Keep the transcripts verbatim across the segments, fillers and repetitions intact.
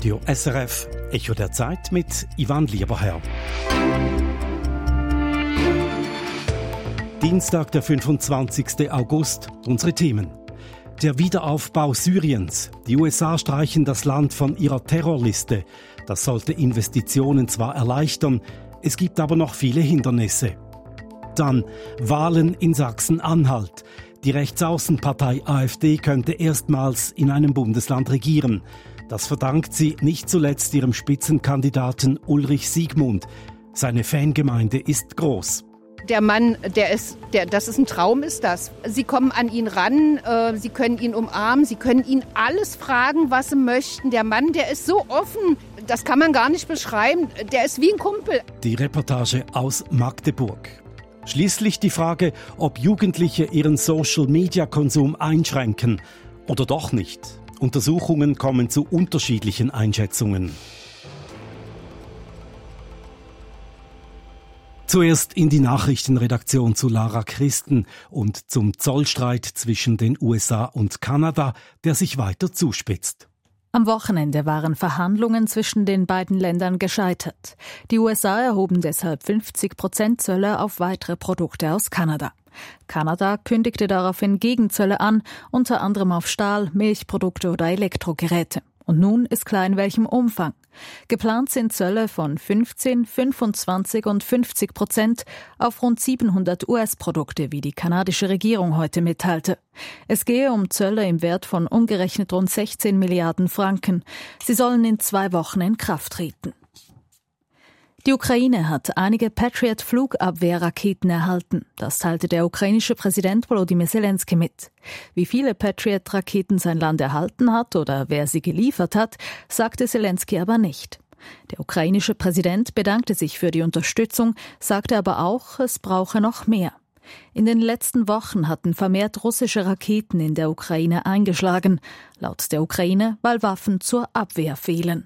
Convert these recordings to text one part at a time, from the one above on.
Radio S R F, Echo der Zeit mit Ivan Lieberherr. Dienstag, der fünfundzwanzigsten August, unsere Themen. Der Wiederaufbau Syriens. Die U S A streichen das Land von ihrer Terrorliste. Das sollte Investitionen zwar erleichtern, es gibt aber noch viele Hindernisse. Dann Wahlen in Sachsen-Anhalt. Die Rechtsaußenpartei AfD könnte erstmals in einem Bundesland regieren. Das verdankt sie nicht zuletzt ihrem Spitzenkandidaten Ulrich Siegmund. Seine Fangemeinde ist groß. Der Mann, der ist, der, das ist ein Traum, ist das. Sie kommen an ihn ran, äh, Sie können ihn umarmen, Sie können ihn alles fragen, was Sie möchten. Der Mann, der ist so offen, das kann man gar nicht beschreiben. Der ist wie ein Kumpel. Die Reportage aus Magdeburg. Schließlich die Frage, ob Jugendliche ihren Social-Media-Konsum einschränken oder doch nicht. Untersuchungen kommen zu unterschiedlichen Einschätzungen. Zuerst in die Nachrichtenredaktion zu Lara Christen und zum Zollstreit zwischen den U S A und Kanada, der sich weiter zuspitzt. Am Wochenende waren Verhandlungen zwischen den beiden Ländern gescheitert. Die U S A erhoben deshalb fünfzig Prozent Zölle auf weitere Produkte aus Kanada. Kanada kündigte daraufhin Gegenzölle an, unter anderem auf Stahl, Milchprodukte oder Elektrogeräte. Und nun ist klar, in welchem Umfang. Geplant sind Zölle von fünfzehn, fünfundzwanzig und fünfzig Prozent auf rund siebenhundert U S-Produkte, wie die kanadische Regierung heute mitteilte. Es gehe um Zölle im Wert von umgerechnet rund sechzehn Milliarden Franken. Sie sollen in zwei Wochen in Kraft treten. Die Ukraine hat einige Patriot-Flugabwehrraketen erhalten. Das teilte der ukrainische Präsident Volodymyr Zelensky mit. Wie viele Patriot-Raketen sein Land erhalten hat oder wer sie geliefert hat, sagte Zelensky aber nicht. Der ukrainische Präsident bedankte sich für die Unterstützung, sagte aber auch, es brauche noch mehr. In den letzten Wochen hatten vermehrt russische Raketen in der Ukraine eingeschlagen, laut der Ukraine, weil Waffen zur Abwehr fehlen.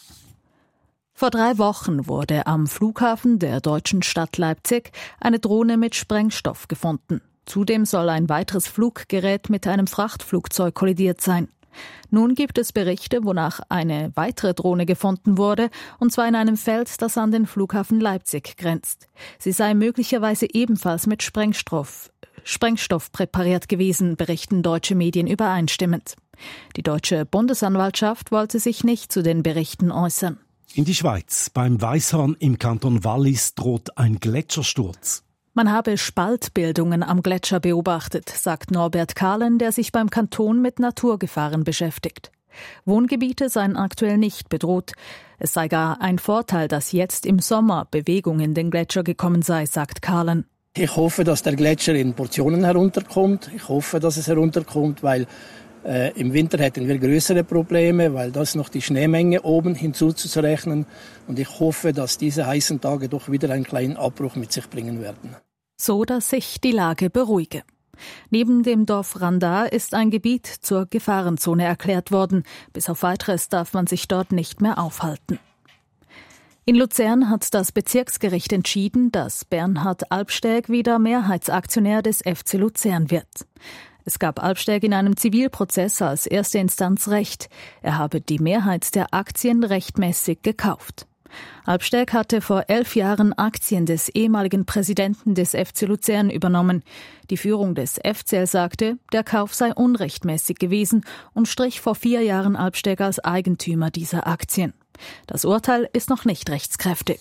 Vor drei Wochen wurde am Flughafen der deutschen Stadt Leipzig eine Drohne mit Sprengstoff gefunden. Zudem soll ein weiteres Fluggerät mit einem Frachtflugzeug kollidiert sein. Nun gibt es Berichte, wonach eine weitere Drohne gefunden wurde, und zwar in einem Feld, das an den Flughafen Leipzig grenzt. Sie sei möglicherweise ebenfalls mit Sprengstoff, Sprengstoff präpariert gewesen, berichten deutsche Medien übereinstimmend. Die deutsche Bundesanwaltschaft wollte sich nicht zu den Berichten äußern. In die Schweiz. Beim Weisshorn im Kanton Wallis droht ein Gletschersturz. Man habe Spaltbildungen am Gletscher beobachtet, sagt Norbert Kahlen, der sich beim Kanton mit Naturgefahren beschäftigt. Wohngebiete seien aktuell nicht bedroht. Es sei gar ein Vorteil, dass jetzt im Sommer Bewegung in den Gletscher gekommen sei, sagt Kahlen. Ich hoffe, dass der Gletscher in Portionen herunterkommt. Ich hoffe, dass es herunterkommt, weil Äh, im Winter hätten wir größere Probleme, weil das noch die Schneemenge oben hinzuzurechnen. Und ich hoffe, dass diese heißen Tage doch wieder einen kleinen Abbruch mit sich bringen werden. So, dass sich die Lage beruhige. Neben dem Dorf Randa ist ein Gebiet zur Gefahrenzone erklärt worden. Bis auf Weiteres darf man sich dort nicht mehr aufhalten. In Luzern hat das Bezirksgericht entschieden, dass Bernhard Albsteg wieder Mehrheitsaktionär des F C Luzern wird. Es gab Albsteg in einem Zivilprozess als erste Instanz Recht. Er habe die Mehrheit der Aktien rechtmäßig gekauft. Albsteg hatte vor elf Jahren Aktien des ehemaligen Präsidenten des F C Luzern übernommen. Die Führung des F C L sagte, der Kauf sei unrechtmäßig gewesen und strich vor vier Jahren Albsteg als Eigentümer dieser Aktien. Das Urteil ist noch nicht rechtskräftig.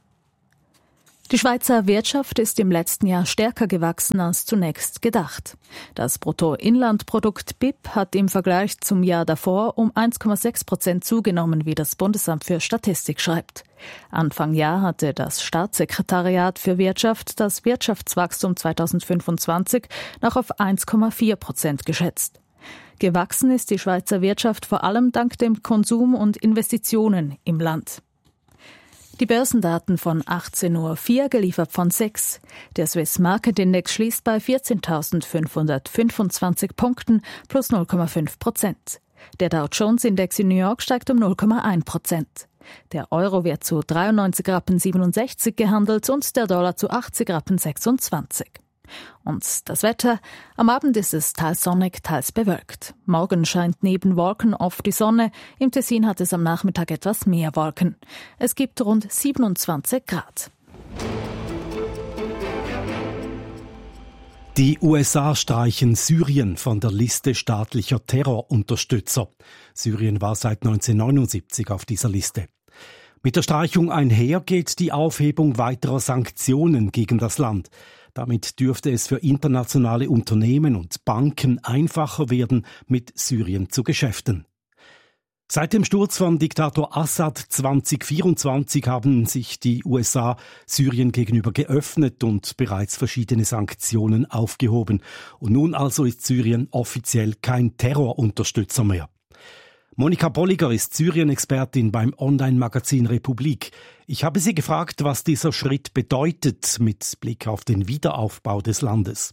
Die Schweizer Wirtschaft ist im letzten Jahr stärker gewachsen als zunächst gedacht. Das Bruttoinlandprodukt B I P hat im Vergleich zum Jahr davor um eins Komma sechs Prozent zugenommen, wie das Bundesamt für Statistik schreibt. Anfang Jahr hatte das Staatssekretariat für Wirtschaft das Wirtschaftswachstum zweitausendfünfundzwanzig noch auf eins Komma vier Prozent geschätzt. Gewachsen ist die Schweizer Wirtschaft vor allem dank dem Konsum und Investitionen im Land. Die Börsendaten von achtzehn Uhr vier, geliefert von SEX. Der Swiss Market Index schließt bei vierzehntausendfünfhundertfünfundzwanzig Punkten plus null Komma fünf Prozent. Der Dow Jones Index in New York steigt um null Komma eins Prozent. Der Euro wird zu dreiundneunzig Rappen siebenundsechzig gehandelt und der Dollar zu achtzig Rappen sechsundzwanzig. Und das Wetter? Am Abend ist es teils sonnig, teils bewölkt. Morgen scheint neben Wolken oft die Sonne. Im Tessin hat es am Nachmittag etwas mehr Wolken. Es gibt rund siebenundzwanzig Grad. Die U S A streichen Syrien von der Liste staatlicher Terrorunterstützer. Syrien war seit neunzehnhundertneunundsiebzig auf dieser Liste. Mit der Streichung einher geht die Aufhebung weiterer Sanktionen gegen das Land. Damit dürfte es für internationale Unternehmen und Banken einfacher werden, mit Syrien zu geschäften. Seit dem Sturz von Diktator Assad zwanzig vierundzwanzig haben sich die U S A Syrien gegenüber geöffnet und bereits verschiedene Sanktionen aufgehoben. Und nun also ist Syrien offiziell kein Terrorunterstützer mehr. Monika Bolliger ist Syrien-Expertin beim Online-Magazin Republik. Ich habe sie gefragt, was dieser Schritt bedeutet mit Blick auf den Wiederaufbau des Landes.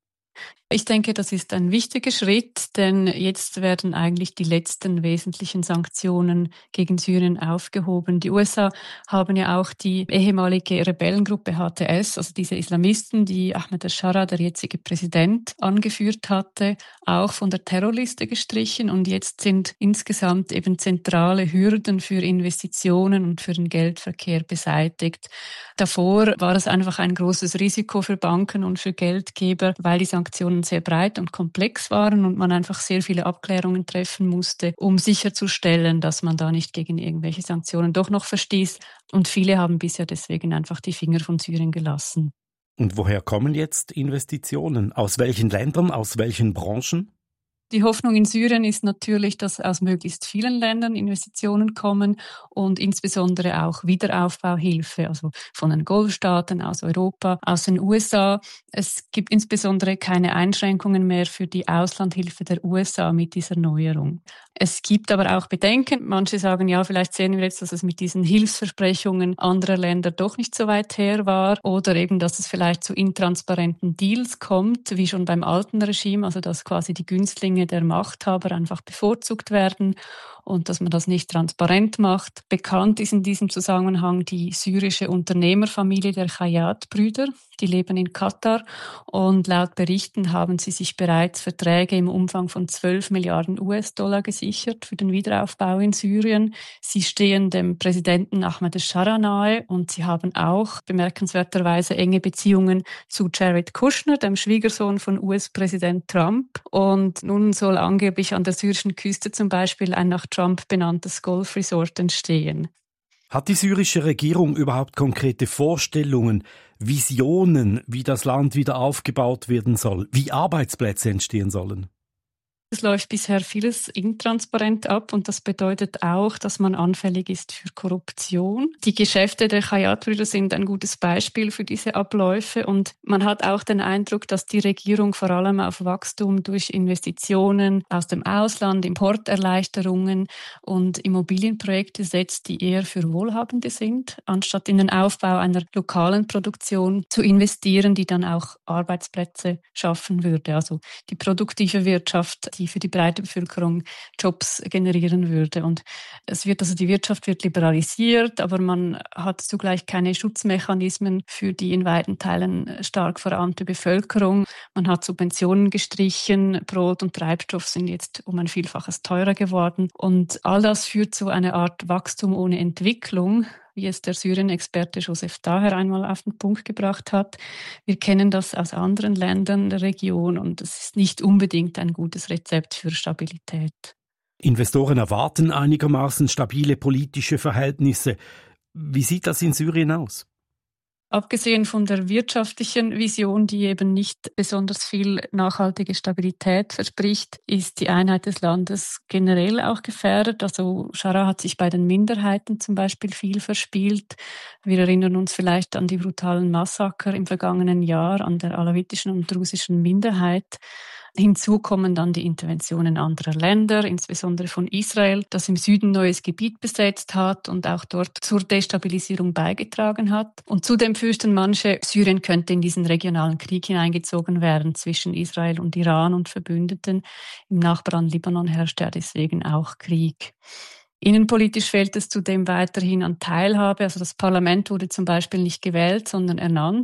Ich denke, das ist ein wichtiger Schritt, denn jetzt werden eigentlich die letzten wesentlichen Sanktionen gegen Syrien aufgehoben. Die U S A haben ja auch die ehemalige Rebellengruppe H T S, also diese Islamisten, die Ahmed al-Shara, der jetzige Präsident, angeführt hatte, auch von der Terrorliste gestrichen. Und jetzt sind insgesamt eben zentrale Hürden für Investitionen und für den Geldverkehr beseitigt. Davor war es einfach ein großes Risiko für Banken und für Geldgeber, weil die Sanktionen sehr breit und komplex waren und man einfach sehr viele Abklärungen treffen musste, um sicherzustellen, dass man da nicht gegen irgendwelche Sanktionen doch noch verstieß. Und viele haben bisher deswegen einfach die Finger von Syrien gelassen. Und woher kommen jetzt Investitionen? Aus welchen Ländern, aus welchen Branchen? Die Hoffnung in Syrien ist natürlich, dass aus möglichst vielen Ländern Investitionen kommen und insbesondere auch Wiederaufbauhilfe, also von den Golfstaaten, aus Europa, aus den U S A. Es gibt insbesondere keine Einschränkungen mehr für die Auslandhilfe der U S A mit dieser Neuerung. Es gibt aber auch Bedenken. Manche sagen, ja, vielleicht sehen wir jetzt, dass es mit diesen Hilfsversprechungen anderer Länder doch nicht so weit her war oder eben, dass es vielleicht zu intransparenten Deals kommt, wie schon beim alten Regime, also dass quasi die Günstlinge der Machthaber einfach bevorzugt werden und dass man das nicht transparent macht. Bekannt ist in diesem Zusammenhang die syrische Unternehmerfamilie der Khayyat-Brüder. Die leben in Katar und laut Berichten haben sie sich bereits Verträge im Umfang von zwölf Milliarden U S-Dollar gesichert für den Wiederaufbau in Syrien. Sie stehen dem Präsidenten Ahmed al-Shara nahe und sie haben auch bemerkenswerterweise enge Beziehungen zu Jared Kushner, dem Schwiegersohn von U S-Präsident Trump. Und nun soll angeblich an der syrischen Küste zum Beispiel ein nach Trump benanntes Golfresort entstehen. Hat die syrische Regierung überhaupt konkrete Vorstellungen, Visionen, wie das Land wieder aufgebaut werden soll, wie Arbeitsplätze entstehen sollen? Es läuft bisher vieles intransparent ab und das bedeutet auch, dass man anfällig ist für Korruption. Die Geschäfte der Khayyat-Brüder sind ein gutes Beispiel für diese Abläufe und man hat auch den Eindruck, dass die Regierung vor allem auf Wachstum durch Investitionen aus dem Ausland, Importerleichterungen und Immobilienprojekte setzt, die eher für Wohlhabende sind, anstatt in den Aufbau einer lokalen Produktion zu investieren, die dann auch Arbeitsplätze schaffen würde. Also die produktive Wirtschaft, die für die breite Bevölkerung Jobs generieren würde. Und es wird also die Wirtschaft wird liberalisiert, aber man hat zugleich keine Schutzmechanismen für die in weiten Teilen stark verarmte Bevölkerung. Man hat Subventionen gestrichen, Brot und Treibstoff sind jetzt um ein Vielfaches teurer geworden. Und all das führt zu einer Art Wachstum ohne Entwicklung, wie es der Syrien-Experte Joseph Daher einmal auf den Punkt gebracht hat. Wir kennen das aus anderen Ländern der Region und es ist nicht unbedingt ein gutes Rezept für Stabilität. Investoren erwarten einigermaßen stabile politische Verhältnisse. Wie sieht das in Syrien aus? Abgesehen von der wirtschaftlichen Vision, die eben nicht besonders viel nachhaltige Stabilität verspricht, ist die Einheit des Landes generell auch gefährdet. Also Shara hat sich bei den Minderheiten zum Beispiel viel verspielt. Wir erinnern uns vielleicht an die brutalen Massaker im vergangenen Jahr an der alawitischen und drusischen Minderheit. Hinzu kommen dann die Interventionen anderer Länder, insbesondere von Israel, das im Süden neues Gebiet besetzt hat und auch dort zur Destabilisierung beigetragen hat. Und zudem fürchten manche, Syrien könnte in diesen regionalen Krieg hineingezogen werden zwischen Israel und Iran und Verbündeten. Im Nachbarland Libanon herrscht ja deswegen auch Krieg. Innenpolitisch fehlt es zudem weiterhin an Teilhabe. Also das Parlament wurde zum Beispiel nicht gewählt, sondern ernannt.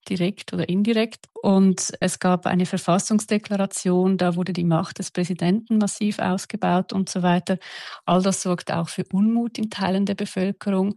direkt oder indirekt. Und es gab eine Verfassungsdeklaration, da wurde die Macht des Präsidenten massiv ausgebaut und so weiter. All das sorgt auch für Unmut in Teilen der Bevölkerung.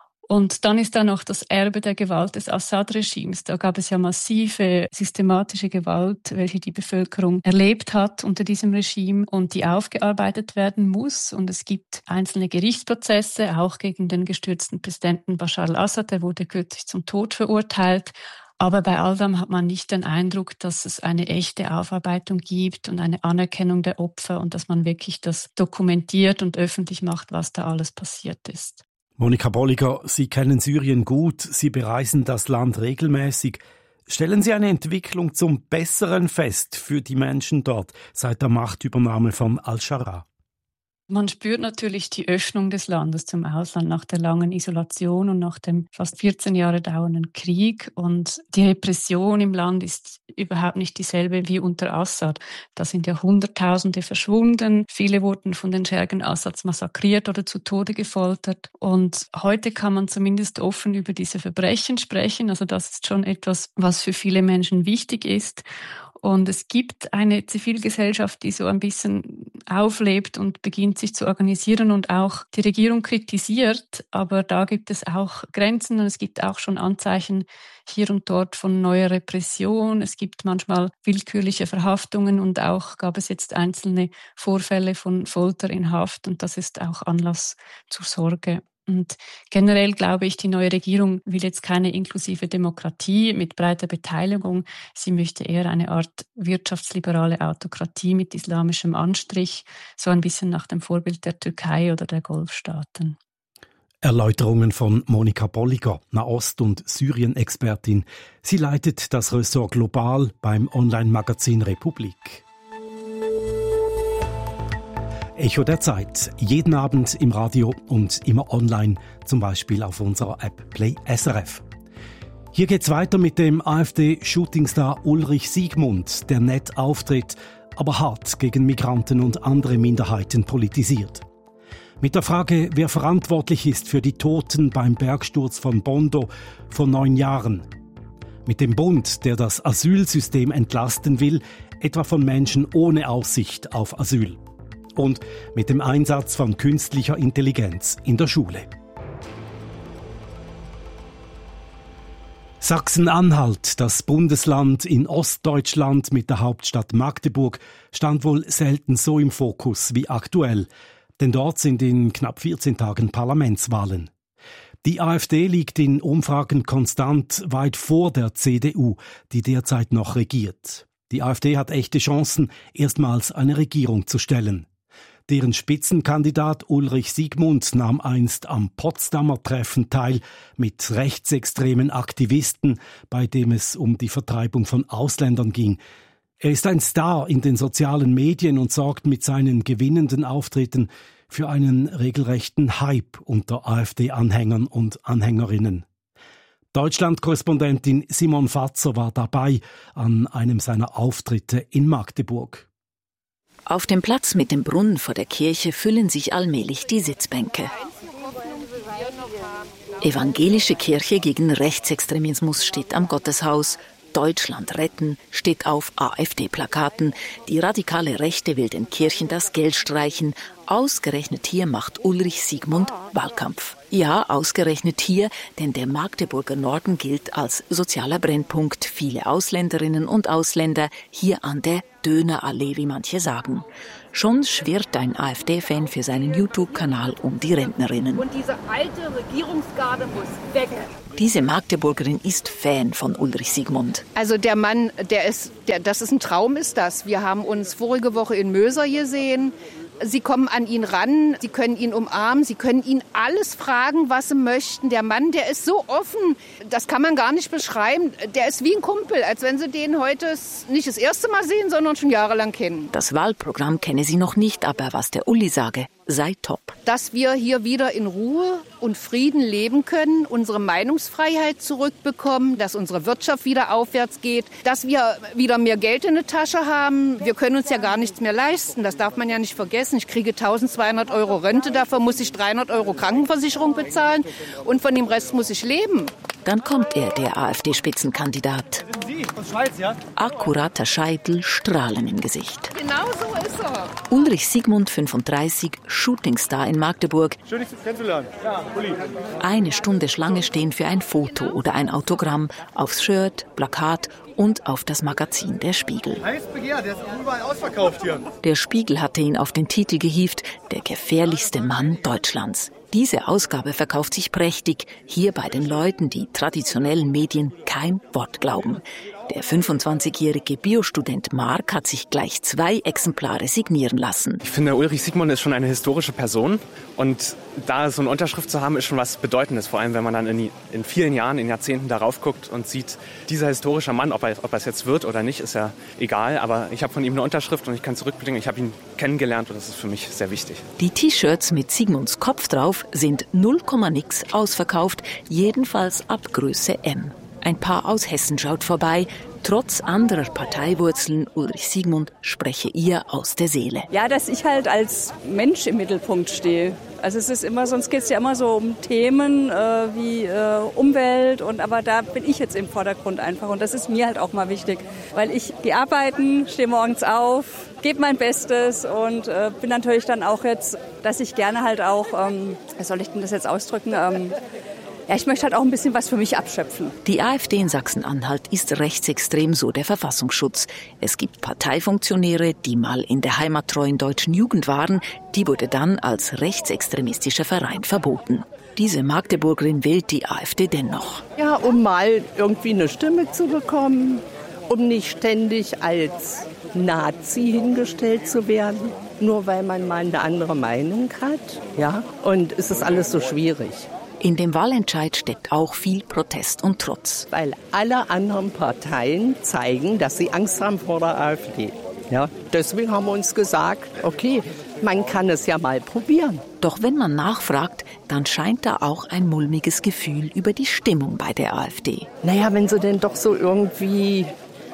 Und dann ist da noch das Erbe der Gewalt des Assad-Regimes. Da gab es ja massive, systematische Gewalt, welche die Bevölkerung erlebt hat unter diesem Regime und die aufgearbeitet werden muss. Und es gibt einzelne Gerichtsprozesse, auch gegen den gestürzten Präsidenten Bashar al-Assad. Der wurde kürzlich zum Tod verurteilt. Aber bei all dem hat man nicht den Eindruck, dass es eine echte Aufarbeitung gibt und eine Anerkennung der Opfer und dass man wirklich das dokumentiert und öffentlich macht, was da alles passiert ist. Monika Bolliger, Sie kennen Syrien gut, Sie bereisen das Land regelmäßig. Stellen Sie eine Entwicklung zum Besseren fest für die Menschen dort seit der Machtübernahme von al-Sharaa? Man spürt natürlich die Öffnung des Landes zum Ausland nach der langen Isolation und nach dem fast vierzehn Jahre dauernden Krieg. Und die Repression im Land ist überhaupt nicht dieselbe wie unter Assad. Da sind ja Hunderttausende verschwunden. Viele wurden von den Schergen Assads massakriert oder zu Tode gefoltert. Und heute kann man zumindest offen über diese Verbrechen sprechen. Also das ist schon etwas, was für viele Menschen wichtig ist. Und es gibt eine Zivilgesellschaft, die so ein bisschen auflebt und beginnt sich zu organisieren und auch die Regierung kritisiert. Aber da gibt es auch Grenzen und es gibt auch schon Anzeichen hier und dort von neuer Repression. Es gibt manchmal willkürliche Verhaftungen und auch gab es jetzt einzelne Vorfälle von Folter in Haft. Und das ist auch Anlass zur Sorge. Und generell glaube ich, die neue Regierung will jetzt keine inklusive Demokratie mit breiter Beteiligung. Sie möchte eher eine Art wirtschaftsliberale Autokratie mit islamischem Anstrich, so ein bisschen nach dem Vorbild der Türkei oder der Golfstaaten. Erläuterungen von Monika Bolliger, Nahost- und Syrien-Expertin. Sie leitet das Ressort Global beim Online-Magazin Republik. Echo der Zeit. Jeden Abend im Radio und immer online, zum Beispiel auf unserer App Play S R F. Hier geht's weiter mit dem AfD-Shootingstar Ulrich Siegmund, der nett auftritt, aber hart gegen Migranten und andere Minderheiten politisiert. Mit der Frage, wer verantwortlich ist für die Toten beim Bergsturz von Bondo vor neun Jahren. Mit dem Bund, der das Asylsystem entlasten will, etwa von Menschen ohne Aussicht auf Asyl. Und mit dem Einsatz von künstlicher Intelligenz in der Schule. Sachsen-Anhalt, das Bundesland in Ostdeutschland mit der Hauptstadt Magdeburg, stand wohl selten so im Fokus wie aktuell. Denn dort sind in knapp vierzehn Tagen Parlamentswahlen. Die AfD liegt in Umfragen konstant weit vor der C D U, die derzeit noch regiert. Die AfD hat echte Chancen, erstmals eine Regierung zu stellen. Deren Spitzenkandidat Ulrich Siegmund nahm einst am Potsdamer Treffen teil mit rechtsextremen Aktivisten, bei dem es um die Vertreibung von Ausländern ging. Er ist ein Star in den sozialen Medien und sorgt mit seinen gewinnenden Auftritten für einen regelrechten Hype unter AfD-Anhängern und Anhängerinnen. Deutschland-Korrespondentin Simon Fatzer war dabei an einem seiner Auftritte in Magdeburg. Auf dem Platz mit dem Brunnen vor der Kirche füllen sich allmählich die Sitzbänke. Evangelische Kirche gegen Rechtsextremismus steht am Gotteshaus. Deutschland retten steht auf AfD-Plakaten. Die radikale Rechte will den Kirchen das Geld streichen. Ausgerechnet hier macht Ulrich Siegmund Wahlkampf. Ja, ausgerechnet hier, denn der Magdeburger Norden gilt als sozialer Brennpunkt. Viele Ausländerinnen und Ausländer hier an der Dönerallee, wie manche sagen. Schon schwirrt ein AfD-Fan für seinen YouTube-Kanal um die Rentnerinnen. Und diese alte Regierungsgarde muss weg. Diese Magdeburgerin ist Fan von Ulrich Siegmund. Also der Mann, der ist, der, das ist ein Traum, ist das. Wir haben uns vorige Woche in Möser gesehen. Sie kommen an ihn ran, Sie können ihn umarmen, Sie können ihn alles fragen, was Sie möchten. Der Mann, der ist so offen, das kann man gar nicht beschreiben. Der ist wie ein Kumpel, als wenn Sie den heute nicht das erste Mal sehen, sondern schon jahrelang kennen. Das Wahlprogramm kenne sie noch nicht, aber was der Uli sage, sei top. Dass wir hier wieder in Ruhe und Frieden leben können, unsere Meinungsfreiheit zurückbekommen, dass unsere Wirtschaft wieder aufwärts geht, dass wir wieder mehr Geld in der Tasche haben. Wir können uns ja gar nichts mehr leisten, das darf man ja nicht vergessen. Ich kriege eintausendzweihundert Euro Rente, dafür muss ich dreihundert Euro Krankenversicherung bezahlen und von dem Rest muss ich leben. Dann kommt er, der AfD-Spitzenkandidat. Akkurater Scheitel, Strahlen im Gesicht. Genau so ist er. Ulrich Siegmund, fünfunddreißig, Shootingstar in Magdeburg. Schön, dich kennenzulernen. Ja, Uli. Eine Stunde Schlange stehen für ein Foto oder ein Autogramm aufs Shirt, Plakat und auf das Magazin Der Spiegel. Heiß begehrt, der ist überall ausverkauft hier. Der Spiegel hatte ihn auf den Titel gehievt, der gefährlichste Mann Deutschlands. Diese Ausgabe verkauft sich prächtig, hier bei den Leuten, die traditionellen Medien kein Wort glauben. Der fünfundzwanzigjährige Biostudent Mark hat sich gleich zwei Exemplare signieren lassen. Ich finde, Ulrich Siegmund ist schon eine historische Person und da so eine Unterschrift zu haben, ist schon was Bedeutendes. Vor allem, wenn man dann in, in vielen Jahren, in Jahrzehnten darauf guckt und sieht, dieser historische Mann, ob er, ob er es jetzt wird oder nicht, ist ja egal. Aber ich habe von ihm eine Unterschrift und ich kann zurückblicken, ich habe ihn kennengelernt und das ist für mich sehr wichtig. Die T-Shirts mit Siegmunds Kopf drauf sind null Komma nix ausverkauft, jedenfalls ab Größe M. Ein Paar aus Hessen schaut vorbei. Trotz anderer Parteiwurzeln, Ulrich Siegmund spreche ihr aus der Seele. Ja, dass ich halt als Mensch im Mittelpunkt stehe. Also es ist immer, sonst geht es ja immer so um Themen äh, wie äh, Umwelt und aber da bin ich jetzt im Vordergrund einfach und das ist mir halt auch mal wichtig, weil ich gehe arbeiten, stehe morgens auf, gebe mein Bestes und äh, bin natürlich dann auch jetzt, dass ich gerne halt auch, ähm, wie soll ich denn das jetzt ausdrücken, ähm, ja, ich möchte halt auch ein bisschen was für mich abschöpfen. Die AfD in Sachsen-Anhalt ist rechtsextrem, so der Verfassungsschutz. Es gibt Parteifunktionäre, die mal in der heimattreuen deutschen Jugend waren. Die wurde dann als rechtsextremistischer Verein verboten. Diese Magdeburgerin wählt die AfD dennoch. Ja, um mal irgendwie eine Stimme zu bekommen, um nicht ständig als Nazi hingestellt zu werden, nur weil man mal eine andere Meinung hat. Ja, und es ist alles so schwierig. In dem Wahlentscheid steckt auch viel Protest und Trotz. Weil alle anderen Parteien zeigen, dass sie Angst haben vor der AfD. Ja, deswegen haben wir uns gesagt, okay, man kann es ja mal probieren. Doch wenn man nachfragt, dann scheint da auch ein mulmiges Gefühl über die Stimmung bei der AfD. Naja, wenn sie denn doch so irgendwie,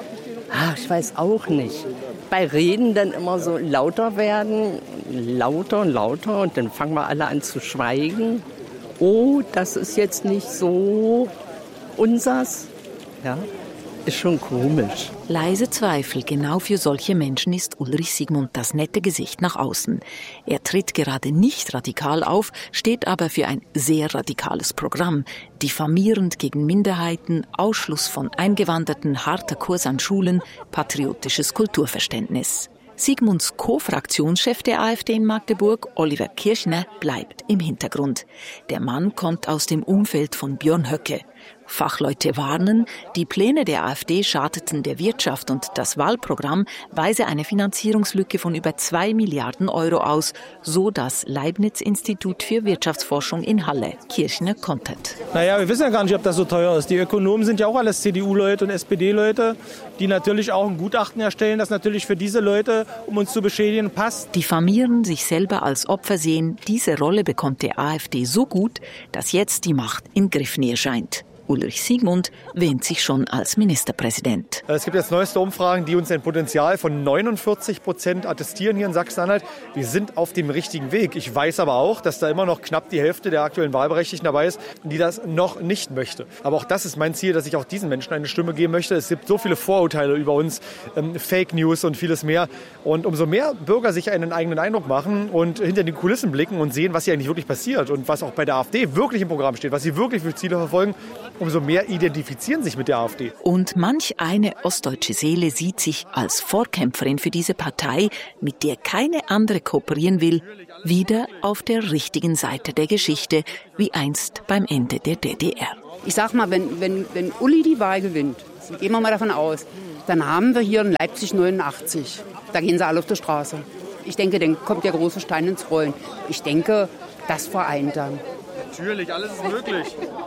ach, ich weiß auch nicht, bei Reden dann immer so lauter werden, lauter und lauter und dann fangen wir alle an zu schweigen. Oh, das ist jetzt nicht so unsers. Ja, ist schon komisch. Leise Zweifel, genau für solche Menschen ist Ulrich Siegmund das nette Gesicht nach außen. Er tritt gerade nicht radikal auf, steht aber für ein sehr radikales Programm. Diffamierend gegen Minderheiten, Ausschluss von Eingewanderten, harter Kurs an Schulen, patriotisches Kulturverständnis. Siegmunds Co-Fraktionschef der AfD in Magdeburg, Oliver Kirchner, bleibt im Hintergrund. Der Mann kommt aus dem Umfeld von Björn Höcke. Fachleute warnen, die Pläne der AfD schadeten der Wirtschaft und das Wahlprogramm weise eine Finanzierungslücke von über zwei Milliarden Euro aus, so das Leibniz-Institut für Wirtschaftsforschung in Halle. Kirchner kontert. Naja, wir wissen ja gar nicht, ob das so teuer ist. Die Ökonomen sind ja auch alles C D U-Leute und S P D-Leute, die natürlich auch ein Gutachten erstellen, das natürlich für diese Leute, um uns zu beschädigen, passt. Diffamieren, sich selber als Opfer sehen, diese Rolle bekommt der AfD so gut, dass jetzt die Macht in Griffnähe scheint. Ulrich Siegmund wähnt sich schon als Ministerpräsident. Es gibt jetzt neueste Umfragen, die uns ein Potenzial von neunundvierzig Prozent attestieren hier in Sachsen-Anhalt. Wir sind auf dem richtigen Weg. Ich weiß aber auch, dass da immer noch knapp die Hälfte der aktuellen Wahlberechtigten dabei ist, die das noch nicht möchte. Aber auch das ist mein Ziel, dass ich auch diesen Menschen eine Stimme geben möchte. Es gibt so viele Vorurteile über uns, ähm, Fake News und vieles mehr. Und umso mehr Bürger sich einen eigenen Eindruck machen und hinter die Kulissen blicken und sehen, was hier eigentlich wirklich passiert und was auch bei der AfD wirklich im Programm steht, was sie wirklich für Ziele verfolgen, umso mehr identifizieren sich mit der AfD. Und manch eine ostdeutsche Seele sieht sich als Vorkämpferin für diese Partei, mit der keine andere kooperieren will, wieder auf der richtigen Seite der Geschichte, wie einst beim Ende der D D R. Ich sag mal, wenn, wenn, wenn Uli die Wahl gewinnt, gehen wir mal davon aus, dann haben wir hier in Leipzig neunundachtzig. Da gehen sie alle auf die Straße. Ich denke, dann kommt der große Stein ins Rollen. Ich denke, das vereint dann. Natürlich, alles ist möglich.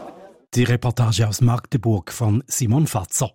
Die Reportage aus Magdeburg von Simon Fatzer.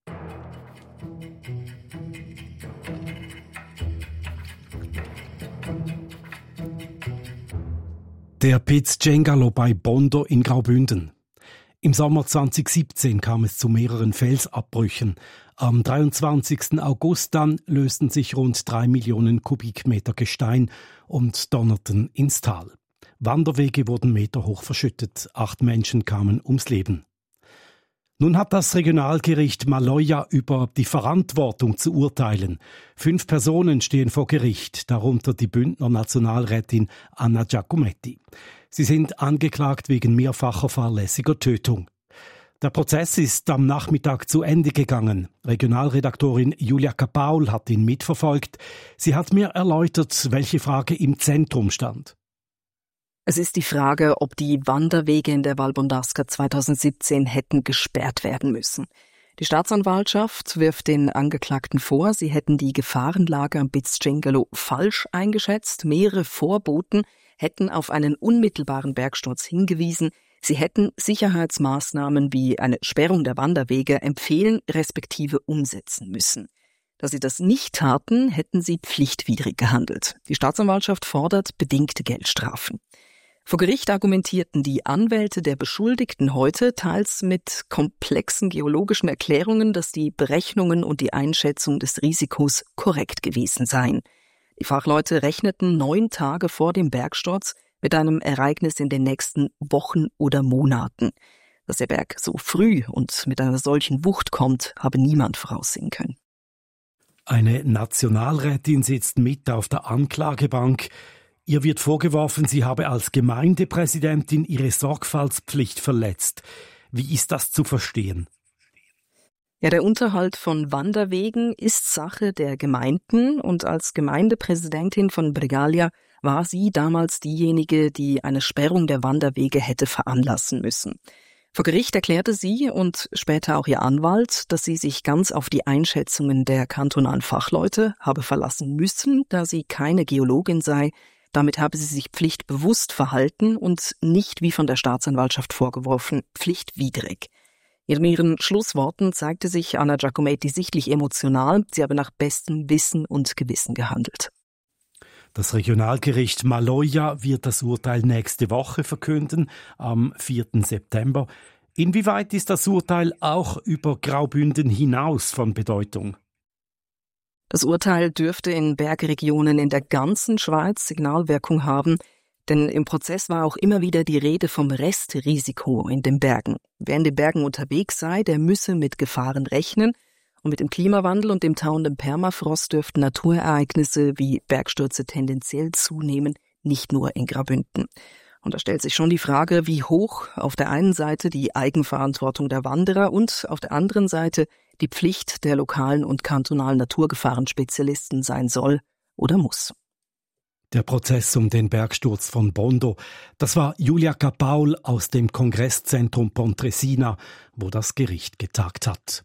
Der Piz-Cengalo bei Bondo in Graubünden. Im Sommer zweitausendsiebzehn kam es zu mehreren Felsabbrüchen. Am dreiundzwanzigsten August dann lösten sich rund drei Millionen Kubikmeter Gestein und donnerten ins Tal. Wanderwege wurden meterhoch verschüttet. Acht Menschen kamen ums Leben. Nun hat das Regionalgericht Maloja über die Verantwortung zu urteilen. Fünf Personen stehen vor Gericht, darunter die Bündner Nationalrätin Anna Giacometti. Sie sind angeklagt wegen mehrfacher fahrlässiger Tötung. Der Prozess ist am Nachmittag zu Ende gegangen. Regionalredaktorin Julia Kapaul hat ihn mitverfolgt. Sie hat mir erläutert, welche Frage im Zentrum stand. Es ist die Frage, ob die Wanderwege in der Valbondarska zweitausendsiebzehn hätten gesperrt werden müssen. Die Staatsanwaltschaft wirft den Angeklagten vor, sie hätten die Gefahrenlage am Bitsjengelo falsch eingeschätzt. Mehrere Vorboten hätten auf einen unmittelbaren Bergsturz hingewiesen. Sie hätten Sicherheitsmaßnahmen wie eine Sperrung der Wanderwege empfehlen respektive umsetzen müssen. Da sie das nicht taten, hätten sie pflichtwidrig gehandelt. Die Staatsanwaltschaft fordert bedingte Geldstrafen. Vor Gericht argumentierten die Anwälte der Beschuldigten heute teils mit komplexen geologischen Erklärungen, dass die Berechnungen und die Einschätzung des Risikos korrekt gewesen seien. Die Fachleute rechneten neun Tage vor dem Bergsturz mit einem Ereignis in den nächsten Wochen oder Monaten. Dass der Berg so früh und mit einer solchen Wucht kommt, habe niemand voraussehen können. Eine Nationalrätin sitzt mit auf der Anklagebank. Ihr wird vorgeworfen, sie habe als Gemeindepräsidentin ihre Sorgfaltspflicht verletzt. Wie ist das zu verstehen? Ja, der Unterhalt von Wanderwegen ist Sache der Gemeinden und als Gemeindepräsidentin von Bregalja war sie damals diejenige, die eine Sperrung der Wanderwege hätte veranlassen müssen. Vor Gericht erklärte sie und später auch ihr Anwalt, dass sie sich ganz auf die Einschätzungen der kantonalen Fachleute habe verlassen müssen, da sie keine Geologin sei. Damit habe sie sich pflichtbewusst verhalten und nicht, wie von der Staatsanwaltschaft vorgeworfen, pflichtwidrig. In ihren Schlussworten zeigte sich Anna Giacometti sichtlich emotional. Sie habe nach bestem Wissen und Gewissen gehandelt. Das Regionalgericht Maloja wird das Urteil nächste Woche verkünden, am vierten September. Inwieweit ist das Urteil auch über Graubünden hinaus von Bedeutung? Das Urteil dürfte in Bergregionen in der ganzen Schweiz Signalwirkung haben, denn im Prozess war auch immer wieder die Rede vom Restrisiko in den Bergen. Wer in den Bergen unterwegs sei, der müsse mit Gefahren rechnen. Und mit dem Klimawandel und dem tauenden Permafrost dürften Naturereignisse wie Bergstürze tendenziell zunehmen, nicht nur in Graubünden. Und da stellt sich schon die Frage, wie hoch auf der einen Seite die Eigenverantwortung der Wanderer und auf der anderen Seite die Pflicht der lokalen und kantonalen Naturgefahrenspezialisten sein soll oder muss. Der Prozess um den Bergsturz von Bondo, das war Julia Kapaul aus dem Kongresszentrum Pontresina, wo das Gericht getagt hat.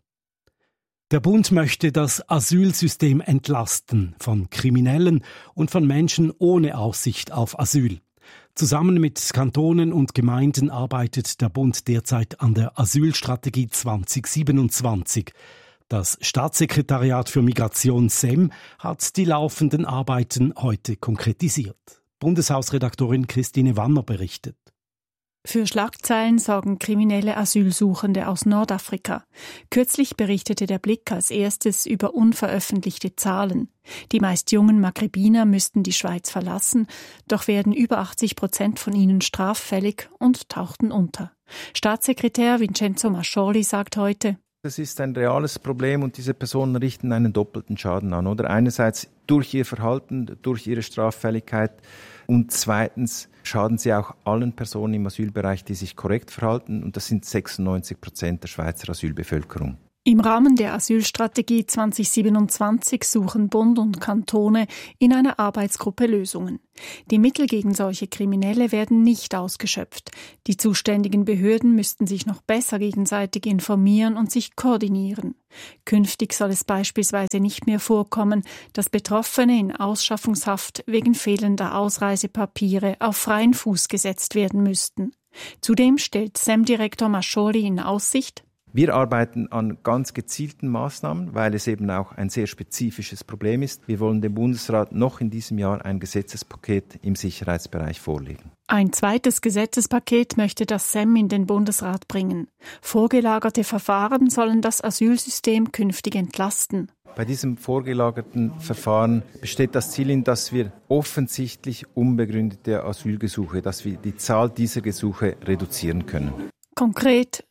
Der Bund möchte das Asylsystem entlasten von Kriminellen und von Menschen ohne Aussicht auf Asyl. Zusammen mit Kantonen und Gemeinden arbeitet der Bund derzeit an der Asylstrategie zwanzig siebenundzwanzig. Das Staatssekretariat für Migration S E M hat die laufenden Arbeiten heute konkretisiert. Bundeshausredaktorin Christine Wanner berichtet. Für Schlagzeilen sorgen kriminelle Asylsuchende aus Nordafrika. Kürzlich berichtete der Blick als erstes über unveröffentlichte Zahlen. Die meist jungen Maghrebiner müssten die Schweiz verlassen, doch werden über achtzig Prozent von ihnen straffällig und tauchten unter. Staatssekretär Vincenzo Mascioli sagt heute: Das ist ein reales Problem und diese Personen richten einen doppelten Schaden an. Oder einerseits durch ihr Verhalten, durch ihre Straffälligkeit und zweitens schaden sie auch allen Personen im Asylbereich, die sich korrekt verhalten, und das sind sechsundneunzig Prozent der Schweizer Asylbevölkerung. Im Rahmen der Asylstrategie zwanzig siebenundzwanzig suchen Bund und Kantone in einer Arbeitsgruppe Lösungen. Die Mittel gegen solche Kriminelle werden nicht ausgeschöpft. Die zuständigen Behörden müssten sich noch besser gegenseitig informieren und sich koordinieren. Künftig soll es beispielsweise nicht mehr vorkommen, dass Betroffene in Ausschaffungshaft wegen fehlender Ausreisepapiere auf freien Fuß gesetzt werden müssten. Zudem stellt S E M-Direktor Mascioli in Aussicht: Wir arbeiten an ganz gezielten Maßnahmen, weil es eben auch ein sehr spezifisches Problem ist. Wir wollen dem Bundesrat noch in diesem Jahr ein Gesetzespaket im Sicherheitsbereich vorlegen. Ein zweites Gesetzespaket möchte das S E M in den Bundesrat bringen. Vorgelagerte Verfahren sollen das Asylsystem künftig entlasten. Bei diesem vorgelagerten Verfahren besteht das Ziel in, dass wir offensichtlich unbegründete Asylgesuche, dass wir die Zahl dieser Gesuche reduzieren können. Konkret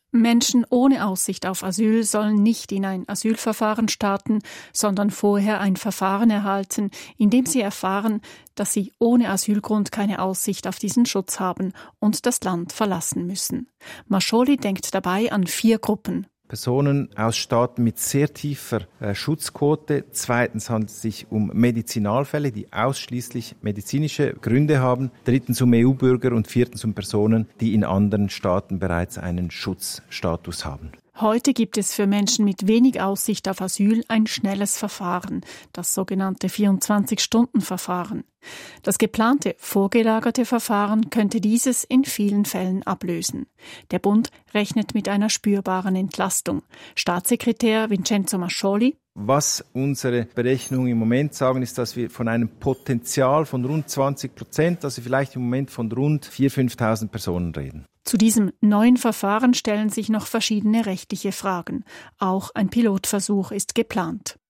Menschen ohne Aussicht auf Asyl sollen nicht in ein Asylverfahren starten, sondern vorher ein Verfahren erhalten, in dem sie erfahren, dass sie ohne Asylgrund keine Aussicht auf diesen Schutz haben und das Land verlassen müssen. Mascholi denkt dabei an vier Gruppen. Personen aus Staaten mit sehr tiefer äh, Schutzquote. Zweitens handelt es sich um Medizinalfälle, die ausschließlich medizinische Gründe haben. Drittens um E U-Bürger und viertens um Personen, die in anderen Staaten bereits einen Schutzstatus haben. Heute gibt es für Menschen mit wenig Aussicht auf Asyl ein schnelles Verfahren, das sogenannte vierundzwanzig-Stunden-Verfahren. Das geplante, vorgelagerte Verfahren könnte dieses in vielen Fällen ablösen. Der Bund rechnet mit einer spürbaren Entlastung. Staatssekretär Vincenzo Mascholi: Was unsere Berechnungen im Moment sagen, ist, dass wir von einem Potenzial von rund zwanzig Prozent, also vielleicht im Moment von rund viertausend, fünftausend Personen reden. Zu diesem neuen Verfahren stellen sich noch verschiedene rechtliche Fragen. Auch ein Pilotversuch ist geplant.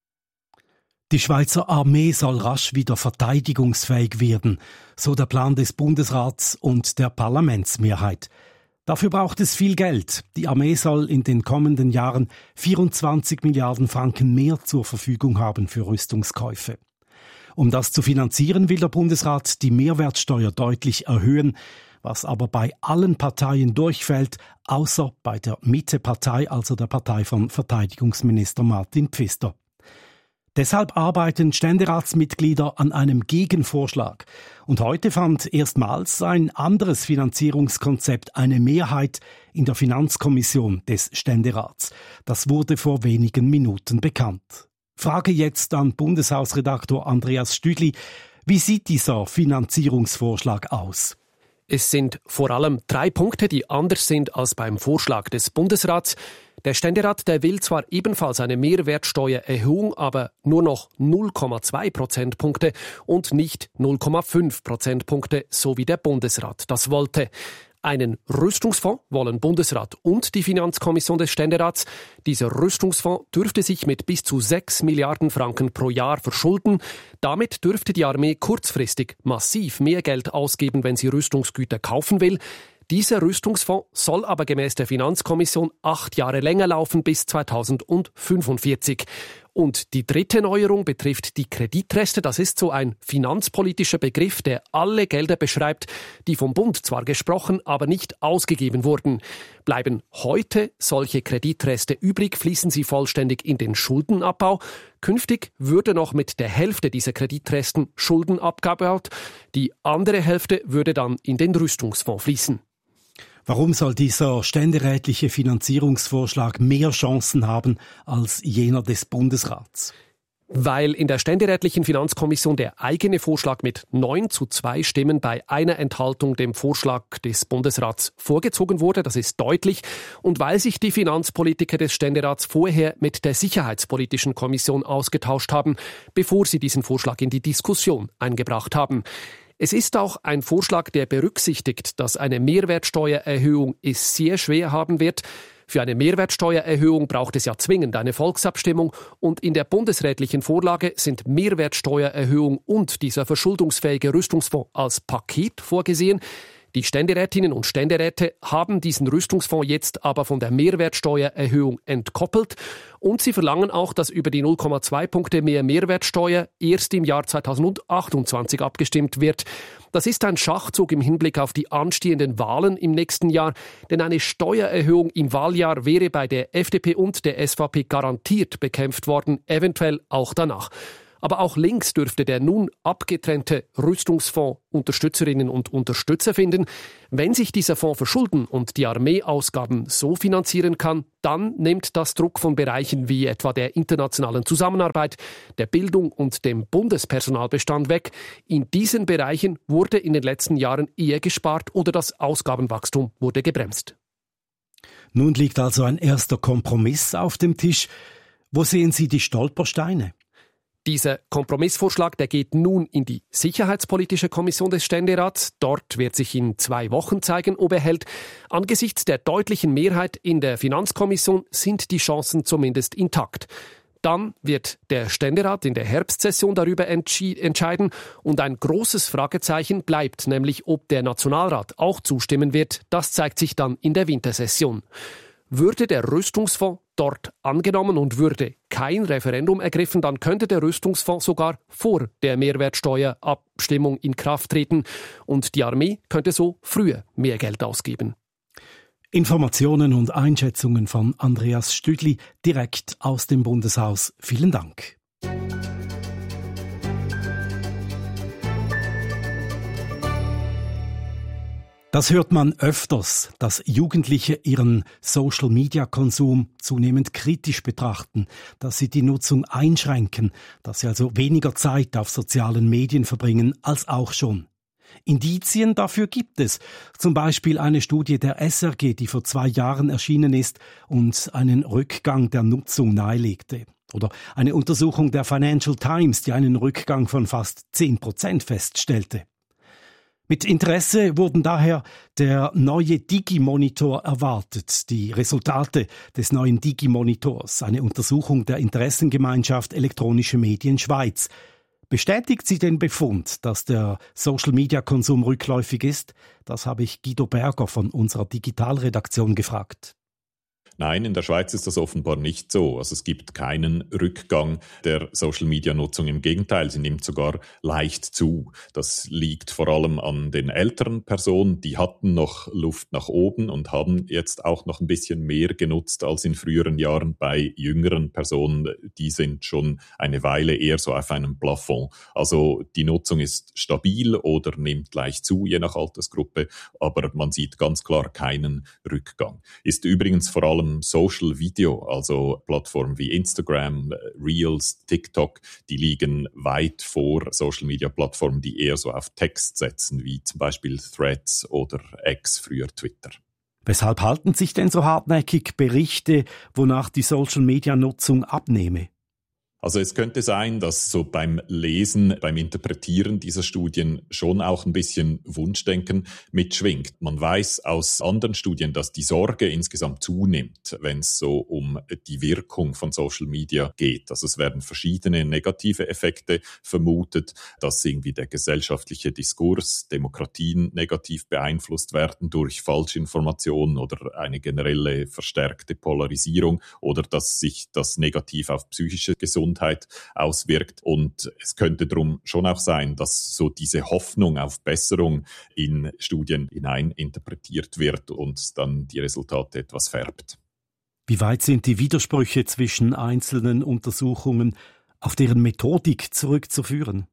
Die Schweizer Armee soll rasch wieder verteidigungsfähig werden, so der Plan des Bundesrats und der Parlamentsmehrheit. Dafür braucht es viel Geld. Die Armee soll in den kommenden Jahren vierundzwanzig Milliarden Franken mehr zur Verfügung haben für Rüstungskäufe. Um das zu finanzieren, will der Bundesrat die Mehrwertsteuer deutlich erhöhen, was aber bei allen Parteien durchfällt, außer bei der Mitte-Partei, also der Partei von Verteidigungsminister Martin Pfister. Deshalb arbeiten Ständeratsmitglieder an einem Gegenvorschlag. Und heute fand erstmals ein anderes Finanzierungskonzept eine Mehrheit in der Finanzkommission des Ständerats. Das wurde vor wenigen Minuten bekannt. Frage jetzt an Bundeshausredaktor Andreas Stüdli: Wie sieht dieser Finanzierungsvorschlag aus? Es sind vor allem drei Punkte, die anders sind als beim Vorschlag des Bundesrats. Der Ständerat, der will zwar ebenfalls eine Mehrwertsteuererhöhung, aber nur noch null Komma zwei Prozentpunkte und nicht null Komma fünf Prozentpunkte, so wie der Bundesrat das wollte. Einen Rüstungsfonds wollen Bundesrat und die Finanzkommission des Ständerats. Dieser Rüstungsfonds dürfte sich mit bis zu sechs Milliarden Franken pro Jahr verschulden. Damit dürfte die Armee kurzfristig massiv mehr Geld ausgeben, wenn sie Rüstungsgüter kaufen will. Dieser Rüstungsfonds soll aber gemäß der Finanzkommission acht Jahre länger laufen, bis zweitausendfünfundvierzig. Und die dritte Neuerung betrifft die Kreditreste. Das ist so ein finanzpolitischer Begriff, der alle Gelder beschreibt, die vom Bund zwar gesprochen, aber nicht ausgegeben wurden. Bleiben heute solche Kreditreste übrig, fließen sie vollständig in den Schuldenabbau. Künftig würde noch mit der Hälfte dieser Kreditresten Schulden abgebaut. Die andere Hälfte würde dann in den Rüstungsfonds fließen. Warum soll dieser ständerätliche Finanzierungsvorschlag mehr Chancen haben als jener des Bundesrats? Weil in der ständerätlichen Finanzkommission der eigene Vorschlag mit neun zu zwei Stimmen bei einer Enthaltung dem Vorschlag des Bundesrats vorgezogen wurde, das ist deutlich, und weil sich die Finanzpolitiker des Ständerats vorher mit der Sicherheitspolitischen Kommission ausgetauscht haben, bevor sie diesen Vorschlag in die Diskussion eingebracht haben. Es ist auch ein Vorschlag, der berücksichtigt, dass eine Mehrwertsteuererhöhung es sehr schwer haben wird. Für eine Mehrwertsteuererhöhung braucht es ja zwingend eine Volksabstimmung und in der bundesrätlichen Vorlage sind Mehrwertsteuererhöhung und dieser verschuldungsfähige Rüstungsfonds als Paket vorgesehen. Die Ständerätinnen und Ständeräte haben diesen Rüstungsfonds jetzt aber von der Mehrwertsteuererhöhung entkoppelt und sie verlangen auch, dass über die null Komma zwei Punkte mehr Mehrwertsteuer erst im Jahr zweitausendachtundzwanzig abgestimmt wird. Das ist ein Schachzug im Hinblick auf die anstehenden Wahlen im nächsten Jahr, denn eine Steuererhöhung im Wahljahr wäre bei der F D P und der S V P garantiert bekämpft worden, eventuell auch danach. Aber auch links dürfte der nun abgetrennte Rüstungsfonds Unterstützerinnen und Unterstützer finden. Wenn sich dieser Fonds verschulden und die Armeeausgaben so finanzieren kann, dann nimmt das Druck von Bereichen wie etwa der internationalen Zusammenarbeit, der Bildung und dem Bundespersonalbestand weg. In diesen Bereichen wurde in den letzten Jahren eher gespart oder das Ausgabenwachstum wurde gebremst. Nun liegt also ein erster Kompromiss auf dem Tisch. Wo sehen Sie die Stolpersteine? Dieser Kompromissvorschlag, der geht nun in die Sicherheitspolitische Kommission des Ständerats. Dort wird sich in zwei Wochen zeigen, ob er hält. Angesichts der deutlichen Mehrheit in der Finanzkommission sind die Chancen zumindest intakt. Dann wird der Ständerat in der Herbstsession darüber entschi- entscheiden und ein großes Fragezeichen bleibt, nämlich ob der Nationalrat auch zustimmen wird. Das zeigt sich dann in der Wintersession. Würde der Rüstungsfonds dort angenommen und würde kein Referendum ergriffen, dann könnte der Rüstungsfonds sogar vor der Mehrwertsteuerabstimmung in Kraft treten und die Armee könnte so früher mehr Geld ausgeben. Informationen und Einschätzungen von Andreas Stüdli direkt aus dem Bundeshaus. Vielen Dank. Das hört man öfters, dass Jugendliche ihren Social-Media-Konsum zunehmend kritisch betrachten, dass sie die Nutzung einschränken, dass sie also weniger Zeit auf sozialen Medien verbringen als auch schon. Indizien dafür gibt es, zum Beispiel eine Studie der S R G, die vor zwei Jahren erschienen ist und einen Rückgang der Nutzung nahelegte. Oder eine Untersuchung der Financial Times, die einen Rückgang von fast zehn Prozent feststellte. Mit Interesse wurden daher der neue Digi-Monitor erwartet, die Resultate des neuen Digi-Monitors, eine Untersuchung der Interessengemeinschaft Elektronische Medien Schweiz. Bestätigt sie den Befund, dass der Social-Media-Konsum rückläufig ist? Das habe ich Guido Berger von unserer Digitalredaktion gefragt. Nein, in der Schweiz ist das offenbar nicht so. Also es gibt keinen Rückgang der Social-Media-Nutzung. Im Gegenteil, sie nimmt sogar leicht zu. Das liegt vor allem an den älteren Personen. Die hatten noch Luft nach oben und haben jetzt auch noch ein bisschen mehr genutzt als in früheren Jahren. Bei jüngeren Personen, die sind schon eine Weile eher so auf einem Plafond. Also die Nutzung ist stabil oder nimmt leicht zu, je nach Altersgruppe. Aber man sieht ganz klar keinen Rückgang. Ist übrigens vor allem Social Video, also Plattformen wie Instagram, Reels, TikTok, die liegen weit vor Social Media Plattformen, die eher so auf Text setzen, wie zum Beispiel Threads oder X, früher Twitter. Weshalb halten sich denn so hartnäckig Berichte, wonach die Social Media Nutzung abnehme? Also es könnte sein, dass so beim Lesen, beim Interpretieren dieser Studien schon auch ein bisschen Wunschdenken mitschwingt. Man weiß aus anderen Studien, dass die Sorge insgesamt zunimmt, wenn es so um die Wirkung von Social Media geht. Also es werden verschiedene negative Effekte vermutet, dass irgendwie der gesellschaftliche Diskurs, Demokratien negativ beeinflusst werden durch Falschinformationen oder eine generelle verstärkte Polarisierung oder dass sich das negativ auf psychische Gesundheit auswirkt. Und es könnte darum schon auch sein, dass so diese Hoffnung auf Besserung in Studien hinein interpretiert wird und dann die Resultate etwas färbt. Wie weit sind die Widersprüche zwischen einzelnen Untersuchungen auf deren Methodik zurückzuführen?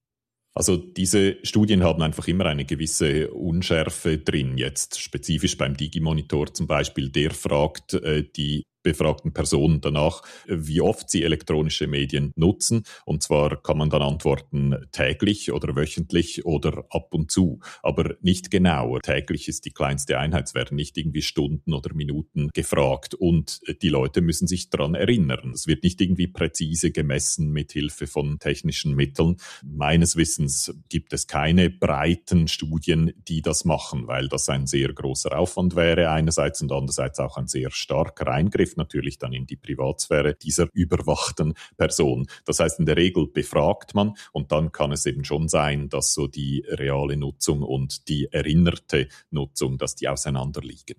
Also diese Studien haben einfach immer eine gewisse Unschärfe drin. Jetzt spezifisch beim Digi-Monitor zum Beispiel, der fragt äh, die befragten Personen danach, wie oft sie elektronische Medien nutzen. Und zwar kann man dann antworten täglich oder wöchentlich oder ab und zu, aber nicht genauer. Täglich ist die kleinste Einheit, es werden nicht irgendwie Stunden oder Minuten gefragt und die Leute müssen sich daran erinnern. Es wird nicht irgendwie präzise gemessen mit Hilfe von technischen Mitteln. Meines Wissens gibt es keine breiten Studien, die das machen, weil das ein sehr großer Aufwand wäre einerseits und andererseits auch ein sehr starker Eingriff natürlich dann in die Privatsphäre dieser überwachten Person. Das heißt, in der Regel befragt man und dann kann es eben schon sein, dass so die reale Nutzung und die erinnerte Nutzung, dass die auseinanderliegen.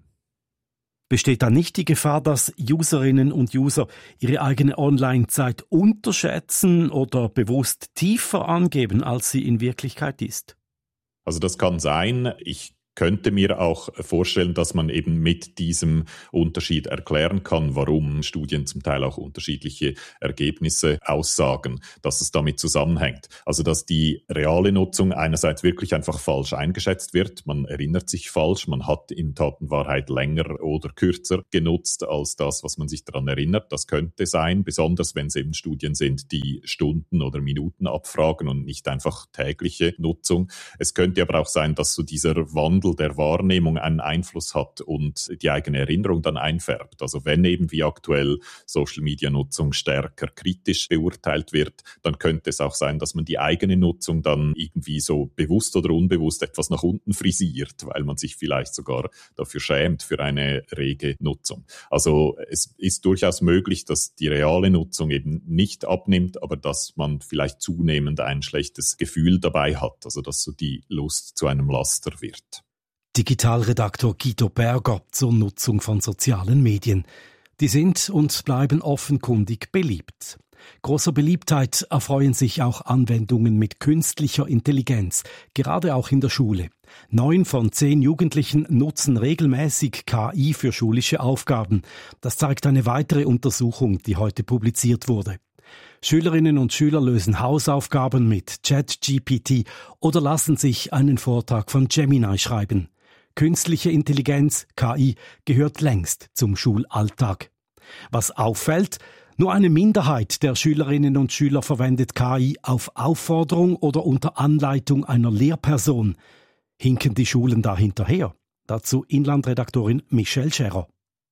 Besteht da nicht die Gefahr, dass Userinnen und User ihre eigene Online-Zeit unterschätzen oder bewusst tiefer angeben, als sie in Wirklichkeit ist? Also das kann sein. Ich könnte mir auch vorstellen, dass man eben mit diesem Unterschied erklären kann, warum Studien zum Teil auch unterschiedliche Ergebnisse aussagen, dass es damit zusammenhängt. Also dass die reale Nutzung einerseits wirklich einfach falsch eingeschätzt wird, man erinnert sich falsch, man hat in Tat und Wahrheit länger oder kürzer genutzt als das, was man sich daran erinnert. Das könnte sein, besonders wenn es eben Studien sind, die Stunden oder Minuten abfragen und nicht einfach tägliche Nutzung. Es könnte aber auch sein, dass so dieser Wandel Wandel der Wahrnehmung einen Einfluss hat und die eigene Erinnerung dann einfärbt. Also wenn eben wie aktuell Social-Media-Nutzung stärker kritisch beurteilt wird, dann könnte es auch sein, dass man die eigene Nutzung dann irgendwie so bewusst oder unbewusst etwas nach unten frisiert, weil man sich vielleicht sogar dafür schämt für eine rege Nutzung. Also es ist durchaus möglich, dass die reale Nutzung eben nicht abnimmt, aber dass man vielleicht zunehmend ein schlechtes Gefühl dabei hat, also dass so die Lust zu einem Laster wird. Digitalredaktor Guido Berger zur Nutzung von sozialen Medien. Die sind und bleiben offenkundig beliebt. Großer Beliebtheit erfreuen sich auch Anwendungen mit künstlicher Intelligenz, gerade auch in der Schule. Neun von zehn Jugendlichen nutzen regelmäßig K I für schulische Aufgaben. Das zeigt eine weitere Untersuchung, die heute publiziert wurde. Schülerinnen und Schüler lösen Hausaufgaben mit ChatGPT oder lassen sich einen Vortrag von Gemini schreiben. Künstliche Intelligenz, K I, gehört längst zum Schulalltag. Was auffällt: Nur eine Minderheit der Schülerinnen und Schüler verwendet K I auf Aufforderung oder unter Anleitung einer Lehrperson. Hinken die Schulen da hinterher? Dazu Inlandredaktorin Michelle Scherer.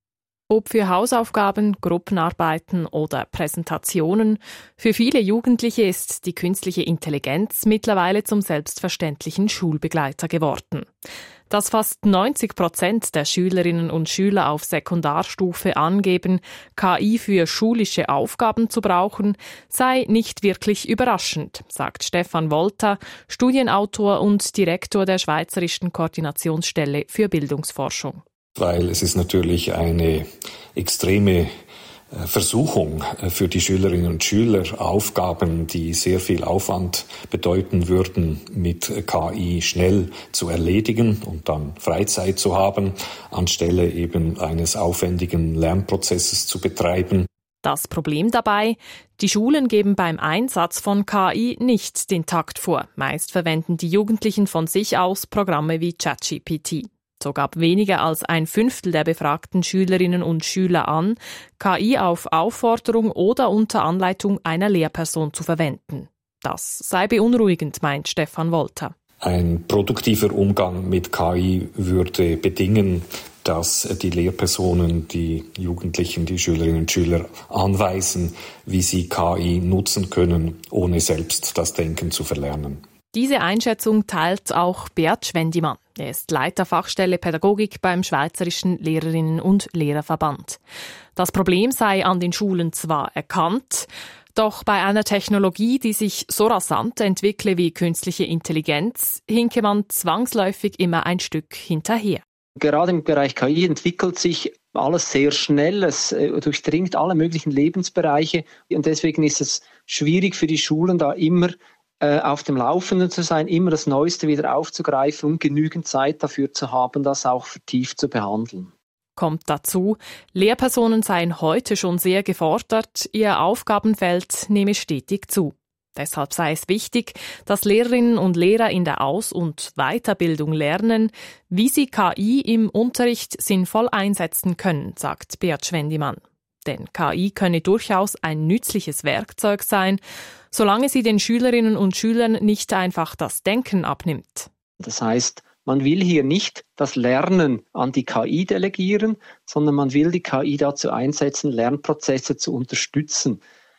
Ob für Hausaufgaben, Gruppenarbeiten oder Präsentationen, für viele Jugendliche ist die künstliche Intelligenz mittlerweile zum selbstverständlichen Schulbegleiter geworden. Dass fast neunzig Prozent der Schülerinnen und Schüler auf Sekundarstufe angeben, K I für schulische Aufgaben zu brauchen, sei nicht wirklich überraschend, sagt Stefan Volta, Studienautor und Direktor der Schweizerischen Koordinationsstelle für Bildungsforschung. Weil es ist natürlich eine extreme Versuchung für die Schülerinnen und Schüler, Aufgaben, die sehr viel Aufwand bedeuten würden, mit K I schnell zu erledigen und dann Freizeit zu haben, anstelle eben eines aufwendigen Lernprozesses zu betreiben. Das Problem dabei: Die Schulen geben beim Einsatz von K I nicht den Takt vor. Meist verwenden die Jugendlichen von sich aus Programme wie ChatGPT. So gab weniger als ein Fünftel der befragten Schülerinnen und Schüler an, K I auf Aufforderung oder unter Anleitung einer Lehrperson zu verwenden. Das sei beunruhigend, meint Stefan Volta. Ein produktiver Umgang mit K I würde bedingen, dass die Lehrpersonen die Jugendlichen, die Schülerinnen und Schüler anweisen, wie sie K I nutzen können, ohne selbst das Denken zu verlernen. Diese Einschätzung teilt auch Beat Schwendimann. Er ist Leiter Fachstelle Pädagogik beim Schweizerischen Lehrerinnen- und Lehrerverband. Das Problem sei an den Schulen zwar erkannt, doch bei einer Technologie, die sich so rasant entwickle wie künstliche Intelligenz, hinke man zwangsläufig immer ein Stück hinterher. Gerade im Bereich K I entwickelt sich alles sehr schnell, es durchdringt alle möglichen Lebensbereiche und deswegen ist es schwierig für die Schulen, da immer auf dem Laufenden zu sein, immer das Neueste wieder aufzugreifen und genügend Zeit dafür zu haben, das auch vertieft zu behandeln. Kommt dazu, Lehrpersonen seien heute schon sehr gefordert, ihr Aufgabenfeld nehme stetig zu. Deshalb sei es wichtig, dass Lehrerinnen und Lehrer in der Aus- und Weiterbildung lernen, wie sie K I im Unterricht sinnvoll einsetzen können, sagt Beat Schwendimann. Denn K I könne durchaus ein nützliches Werkzeug sein, solange sie den Schülerinnen und Schülern nicht einfach das Denken abnimmt. Das heißt, man will hier nicht das Lernen an die K I delegieren, sondern man will die K I dazu einsetzen, Lernprozesse zu unterstützen.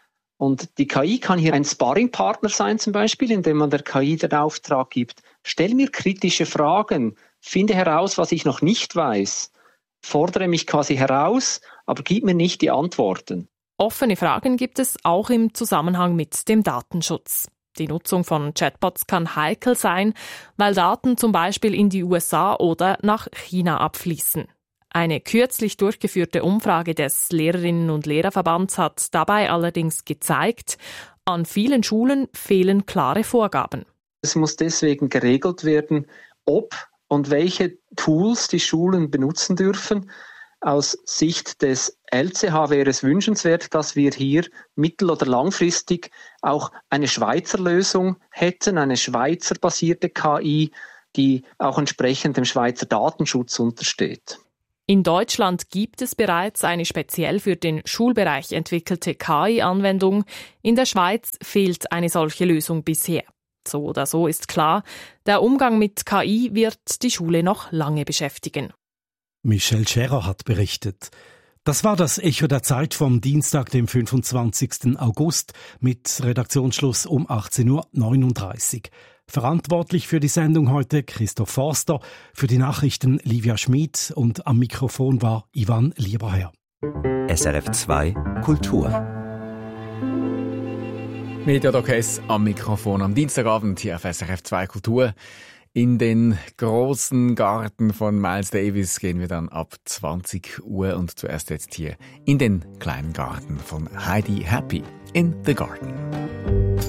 Und die K I kann hier ein Sparringpartner sein, zum Beispiel, indem man der K I den Auftrag gibt: Stell mir kritische Fragen, finde heraus, was ich noch nicht weiß, fordere mich quasi heraus, aber gib mir nicht die Antworten. Offene Fragen gibt es auch im Zusammenhang mit dem Datenschutz. Die Nutzung von Chatbots kann heikel sein, weil Daten zum Beispiel in die U S A oder nach China abfließen. Eine kürzlich durchgeführte Umfrage des Lehrerinnen- und Lehrerverbands hat dabei allerdings gezeigt, an vielen Schulen fehlen klare Vorgaben. Es muss deswegen geregelt werden, ob und welche Tools die Schulen benutzen dürfen. Aus Sicht des L C H wäre es wünschenswert, dass wir hier mittel- oder langfristig auch eine Schweizer Lösung hätten, eine Schweizer basierte K I, die auch entsprechend dem Schweizer Datenschutz untersteht. In Deutschland gibt es bereits eine speziell für den Schulbereich entwickelte K I-Anwendung. In der Schweiz fehlt eine solche Lösung bisher. So oder so ist klar, der Umgang mit K I wird die Schule noch lange beschäftigen. Michelle Scherer hat berichtet. Das war das Echo der Zeit vom Dienstag, dem fünfundzwanzigsten August mit Redaktionsschluss um achtzehn Uhr neununddreißig. Verantwortlich für die Sendung heute Christoph Forster, für die Nachrichten Livia Schmid und am Mikrofon war Ivan Lieberherr. S R F zwei Kultur. Mediadoc Hess am Mikrofon am Dienstagabend hier auf S R F zwei Kultur. In den großen Garten von Miles Davis gehen wir dann ab zwanzig Uhr und zuerst jetzt hier in den kleinen Garten von Heidi Happy in the Garden.